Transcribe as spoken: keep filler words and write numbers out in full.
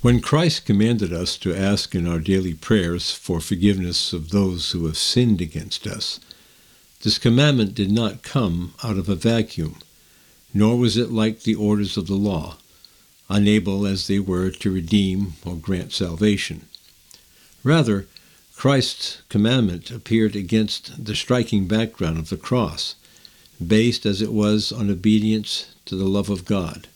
When Christ commanded us to ask in our daily prayers for forgiveness of those who have sinned against us, this commandment did not come out of a vacuum, nor was it like the orders of the law, unable as they were to redeem or grant salvation. Rather, Christ's commandment appeared against the striking background of the cross, based as it was on obedience to the love of God.